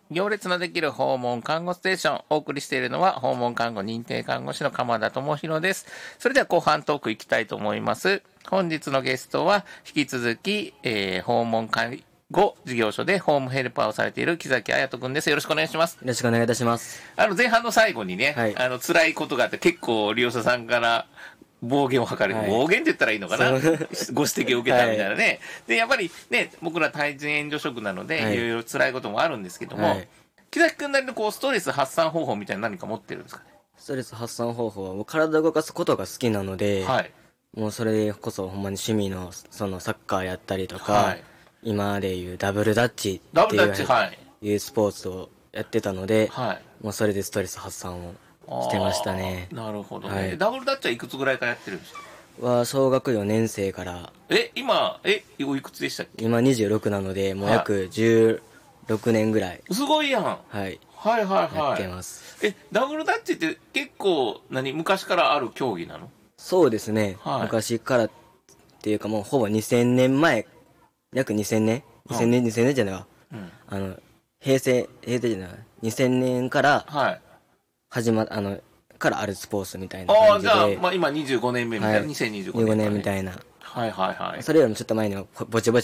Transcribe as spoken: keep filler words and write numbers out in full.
行列のできる訪問看護ステーション。お送りしているのは訪問看護認定看護師の鎌田智博です。それでは後半トーク行きたいと思います。本日のゲストは引き続き、えー、訪問看護事業所でホームヘルパーをされている木崎彩人くんです。よろしくお願いします。 よろしくお願いいたします。 あの前半の最後にね、はい、あの辛いことがあって結構利用者さんから暴言を吐かれる、はい、暴言って言ったらいいのかなご指摘を受けたみたいなね、はい、でやっぱりね僕ら対人援助職なので、はい、いろいろ辛いこともあるんですけども、はい、木崎くんなりのこうストレス発散方法みたいな何か持ってるんですかね。 ストレス発散方法はもう体を動かすことが好きなので、はい、もうそれこそほんまに趣味のそのサッカーやったりとか、はい、今でいうダブルダッチっていう、ダブルダッチ、はい、いうスポーツをやってたので、はい、もうそれでストレス発散をしてましたね。 なるほどね、はい、ダブルダッチはいくつぐらいからやってるんですか。 は小学よねん生から。 え今えおいくつでしたっけ。 今にじゅうろくなのでもう約じゅうろくねんぐらい、 すごいやん。 はい、 はいはいはいやってます。 えダブルダッチって結構何昔からある競技なの。 そうですね、はい、昔からっていうかもうほぼにせんねんまえ、約にせんねん、にせんねん、にせんねんじゃないわ、うん、あの平成平成じゃないにせんねんから始ま、はい、あのからあるスポーツみたいな感じで。 ああ、じゃあ、まあ、今にじゅうごねんめみたいな、はい、にせんにじゅうごねん、 にじゅうごねんみたいな。 はいはいはい。 それよりもちょっと前にはぼちぼち